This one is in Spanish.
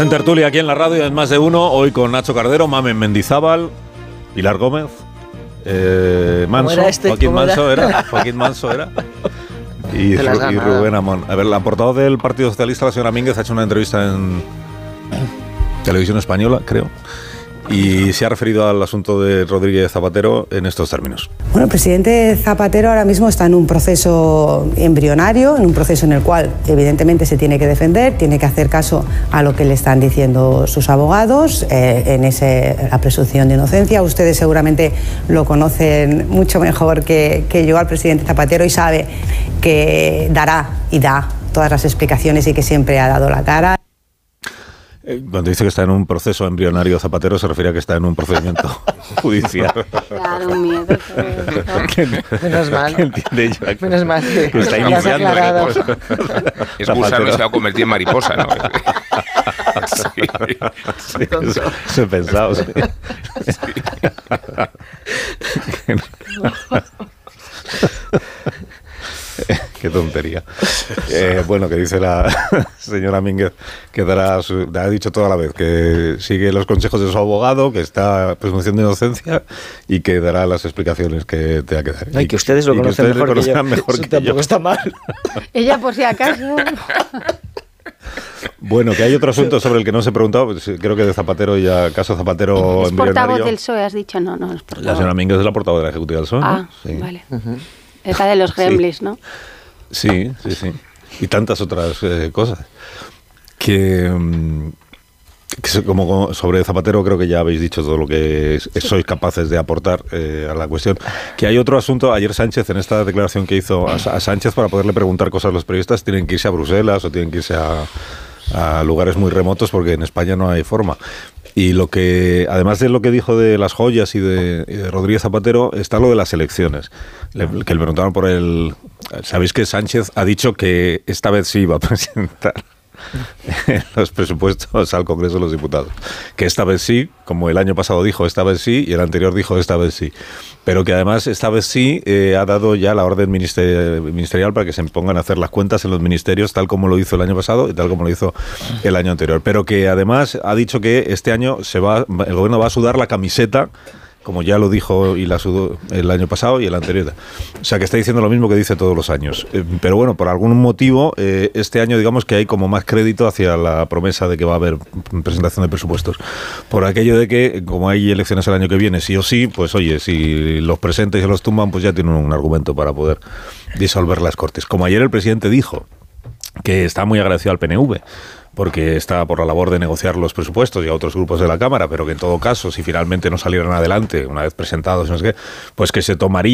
en tertulia aquí en la radio en Más de Uno, hoy con Nacho Cardero, Mamen Mendizábal, Pilar Gómez, Manso, Joaquín Manso era y Rubén Amón. A ver, la portavoz del Partido Socialista, la señora Mínguez, ha hecho una entrevista en Televisión Española, creo, y se ha referido al asunto de Rodríguez Zapatero en estos términos. Bueno, el presidente Zapatero ahora mismo está en un proceso embrionario, en un proceso en el cual evidentemente se tiene que defender, tiene que hacer caso a lo que le están diciendo sus abogados, la presunción de inocencia. Ustedes seguramente lo conocen mucho mejor que yo al presidente Zapatero y sabe que dará y da todas las explicaciones y que siempre ha dado la cara. Cuando dice que está en un proceso embrionario Zapatero, se refiere a que está en un procedimiento judicial. Claro, un miedo. Menos mal. Menos mal que está iniciando. Es gusano y se va a convertir en mariposa, ¿no? Sí, eso he pensado. Sí. Qué tontería. Bueno, que dice la señora Mínguez que ha dicho toda la vez que sigue los consejos de su abogado, que está presunción de inocencia y que dará las explicaciones que tenga que dar. Ay, que ustedes lo conocen mejor que yo. Mejor Eso que tampoco yo. está mal. Ella, por si acaso. Bueno, que hay otro asunto sobre el que no se ha preguntado, pues, creo que de Zapatero y a caso Zapatero ¿Es portavoz embrionario. del PSOE, has dicho? No, es portavoz. La señora Mínguez es la portavoz de la Ejecutiva del PSOE, ¿no? Ah, Sí. vale. Es la de los gremlins, ¿no? Sí. Y tantas otras cosas. Que como sobre Zapatero creo que ya habéis dicho todo lo que sois capaces de aportar a la cuestión. Que hay otro asunto. Ayer Sánchez, en esta declaración que hizo a Sánchez para poderle preguntar cosas a los periodistas, tienen que irse a Bruselas o tienen que irse a lugares muy remotos porque en España no hay forma. Y lo que, además de lo que dijo de las joyas y de Rodríguez Zapatero, está lo de las elecciones. Que le preguntaron por el... Sabéis que Sánchez ha dicho que esta vez sí iba a presentar los presupuestos al Congreso de los Diputados. Que esta vez sí, como el año pasado dijo esta vez sí, y el anterior dijo esta vez sí. Pero que además esta vez sí ha dado ya la orden ministerial para que se pongan a hacer las cuentas en los ministerios, tal como lo hizo el año pasado y tal como lo hizo el año anterior. Pero que además ha dicho que este año el gobierno va a sudar la camiseta, como ya lo dijo y la sudó el año pasado y el anterior. O sea, que está diciendo lo mismo que dice todos los años. Pero bueno, por algún motivo, este año digamos que hay como más crédito hacia la promesa de que va a haber presentación de presupuestos. Por aquello de que, como hay elecciones el año que viene, sí o sí, pues oye, si los presenta y se los tumban, pues ya tienen un argumento para poder disolver las Cortes. Como ayer el presidente dijo que está muy agradecido al PNV, porque está por la labor de negociar los presupuestos y a otros grupos de la Cámara, pero que en todo caso, si finalmente no salieran adelante, una vez presentados, no sé qué, pues que se tomaría